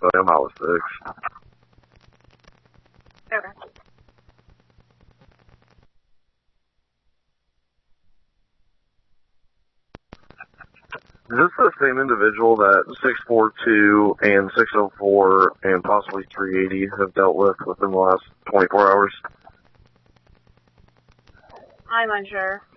buddy. I'm out with 6. Okay. Is this the same individual that 642 and 604 and possibly 380 have dealt within the last 24 hours? I'm unsure.